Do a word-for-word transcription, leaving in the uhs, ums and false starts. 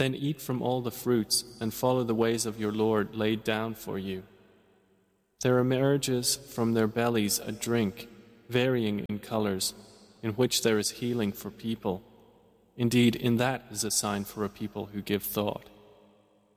Then eat from all the fruits and follow the ways of your Lord laid down for you. There emerges from their bellies a drink, varying in colors, in which there is healing for people. Indeed, in that is a sign for a people who give thought.